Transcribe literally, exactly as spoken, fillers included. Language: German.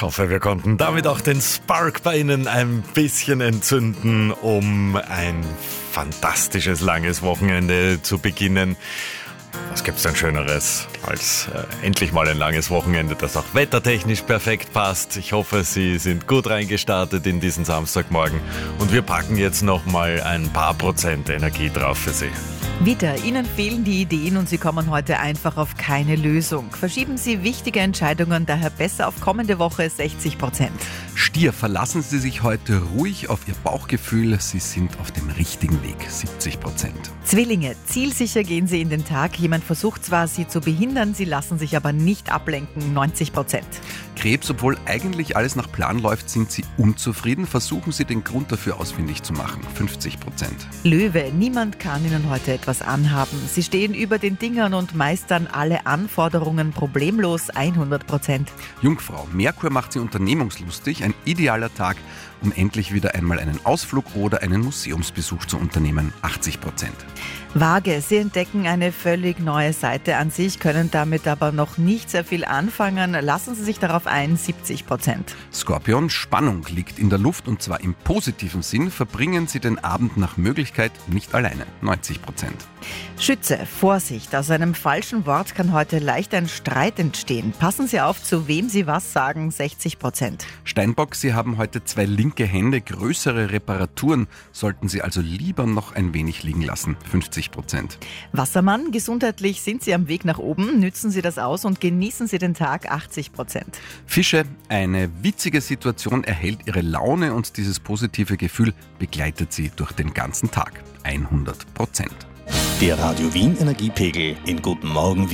Ich hoffe, wir konnten damit auch den Spark bei Ihnen ein bisschen entzünden, um ein fantastisches, langes Wochenende zu beginnen. Was gibt's denn Schöneres als äh, endlich mal ein langes Wochenende, das auch wettertechnisch perfekt passt. Ich hoffe, Sie sind gut reingestartet in diesen Samstagmorgen und wir packen jetzt noch mal ein paar Prozent Energie drauf für Sie. Wieder, Ihnen fehlen die Ideen und Sie kommen heute einfach auf keine Lösung. Verschieben Sie wichtige Entscheidungen daher besser auf kommende Woche sechzig Prozent. Stier, verlassen Sie sich heute ruhig auf Ihr Bauchgefühl. Sie sind auf dem richtigen Weg, siebzig Prozent. Zwillinge, zielsicher gehen Sie in den Tag. Jemand versucht zwar, Sie zu behindern, Sie lassen sich aber nicht ablenken, neunzig Prozent. Krebs, obwohl eigentlich alles nach Plan läuft, sind Sie unzufrieden. Versuchen Sie den Grund dafür ausfindig zu machen, fünfzig Prozent. Löwe, niemand kann Ihnen heute etwas anhaben. Sie stehen über den Dingern und meistern alle Anforderungen problemlos, hundert Prozent. Jungfrau, Merkur macht Sie unternehmungslustig. Ein idealer Tag, um endlich wieder einmal einen Ausflug oder einen Museumsbesuch zu unternehmen, achtzig Prozent. Waage, Sie entdecken eine völlig neue Seite an sich, können damit aber noch nicht sehr viel anfangen. Lassen Sie sich darauf ein, siebzig Prozent. Skorpion, Spannung liegt in der Luft und zwar im positiven Sinn. Verbringen Sie den Abend nach Möglichkeit nicht alleine, neunzig Prozent. Schütze, Vorsicht, aus einem falschen Wort kann heute leicht ein Streit entstehen. Passen Sie auf, zu wem Sie was sagen, sechzig Prozent. Steinbock, Sie haben heute zwei linke Hände, größere Reparaturen sollten Sie also lieber noch ein wenig liegen lassen, fünfzig Prozent. Wassermann, gesundheitlich sind Sie am Weg nach oben, nützen Sie das aus und genießen Sie den Tag, achtzig Prozent. Fische, eine witzige Situation erhält Ihre Laune und dieses positive Gefühl begleitet Sie durch den ganzen Tag, hundert Prozent. Der Radio Wien Energiepegel in Guten Morgen